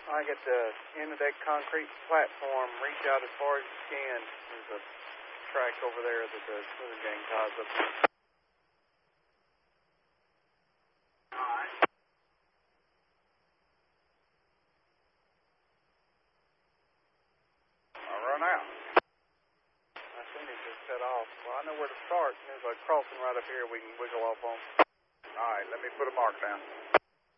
I get the end of that concrete platform, reach out as far as you can. There's a track over there that the smoothing gang ties up. Alright. I'll run out. I think it just cut off. Well, I know where to start. There's a crossing right up here we can wiggle off on. Alright, let me put a mark down.